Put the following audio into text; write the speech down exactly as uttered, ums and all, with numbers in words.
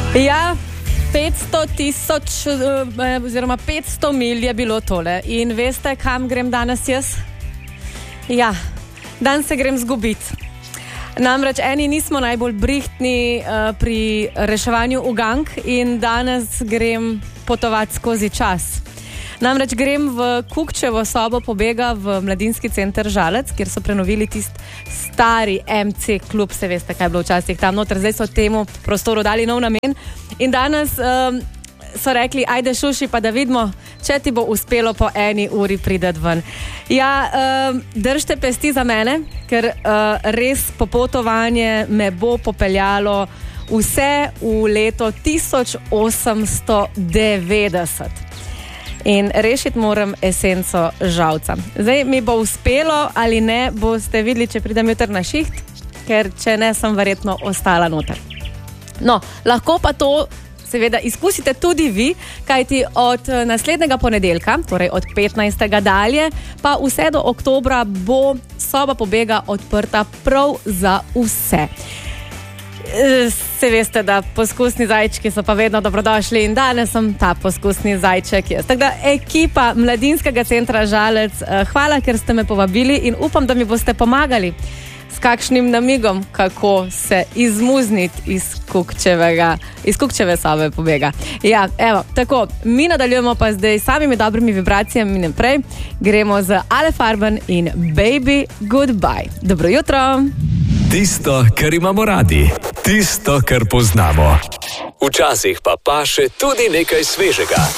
Ja, petsto tisoč oziroma petsto mil je bilo tole. In veste, kam grem danes jaz? Ja, danes se grem zgubiti. Namreč eni nismo najbolj brihtni uh, pri reševanju ugank in danes grem potovati skozi čas. Namreč grem v Kukčevo sobo pobega v Mladinski center Žalec, kjer so prenovili tist stari em ce klub, se veste, kaj je bilo včasih tam noter, zdaj so temu prostoru dali nov namen. In danes um, so rekli, ajde šuši, pa da vidimo, če ti bo uspelo po eni uri prideti ven. Ja, um, držite pesti za mene, ker uh, res popotovanje me bo popeljalo vse v leto tisoč osemsto devetdeset. In rešiti moram esenco Žalca. Zdaj mi bo uspelo ali ne, boste videli, če pridem jutri na šiht, ker če ne, sem verjetno ostala noter. No, lahko pa to seveda izkusite tudi vi, kajti od naslednjega ponedeljka, torej od petnajstega dalje, pa vse do oktobra bo soba pobega odprta prav za vse. Se veste, da poskusni zajčki so pa vedno dobrodošli in danes sem ta poskusni zajček jaz. Tako da ekipa Mladinskega centra Žalec, hvala, ker ste me povabili in upam, da mi boste pomagali s kakšnim namigom, kako se izmuzniti iz Kukčevega, iz Kukčeve sobe pobega. Ja, evo, tako, mi nadaljujemo pa zdaj samimi dobrimi vibracijami naprej. Gremo z Ale Farben in Baby Goodbye. Dobro jutro! Tisto, kar imamo radi, tisto, kar poznamo. Včasih pa paše tudi nekaj svežega.